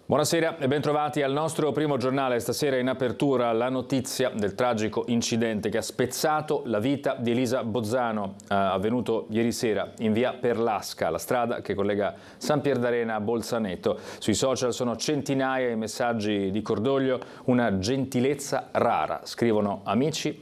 Buonasera e bentrovati al nostro primo giornale. Stasera in apertura la notizia del tragico incidente che ha spezzato la vita di Elisa Bozzano, avvenuto ieri sera in via Perlasca, la strada che collega San Pierdarena a Bolzaneto. Sui social sono centinaia i messaggi di cordoglio, una gentilezza rara, scrivono amici